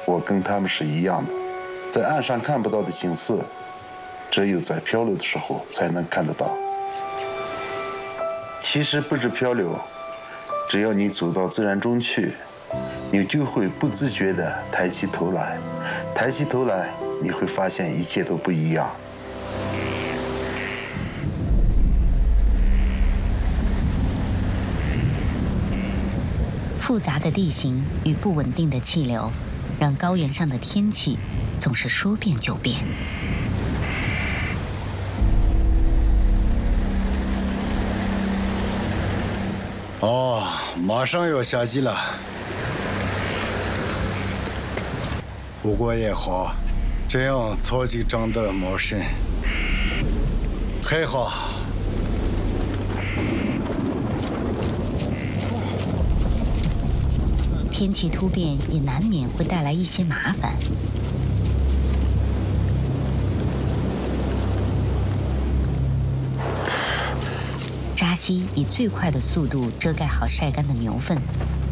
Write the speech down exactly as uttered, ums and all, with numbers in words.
我跟他们是一样的，在岸上看不到的景色，只有在漂流的时候才能看得到。其实不止漂流，只要你走到自然中去，你就会不自觉地抬起头来，抬起头来，你会发现一切都不一样。 复杂的地形与不稳定的气流，让高原上的天气总是说变就变。 哦，马上要夏季了。不过也好，这样草地长得茂盛，还好。 天气突变也难免会带来一些麻烦。扎西以最快的速度遮盖好晒干的牛粪，